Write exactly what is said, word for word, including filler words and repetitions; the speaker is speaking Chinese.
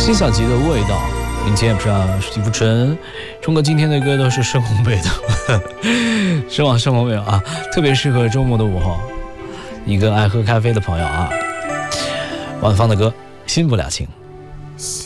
辛晓琪的味道，并且不是李富春，冲哥今天的歌都是深烘焙的，深往深烘焙啊，特别适合周末的午后，一个爱喝咖啡的朋友啊。晚放的歌，新不了情。